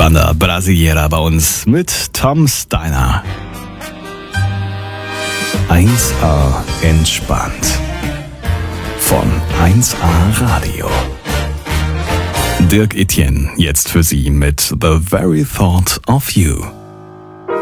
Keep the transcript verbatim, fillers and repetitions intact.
Banda Brasileira bei uns mit Tom Steiner. eins A entspannt. Von eins A Radio. Dirk Etienne jetzt für Sie mit The Very Thought of You.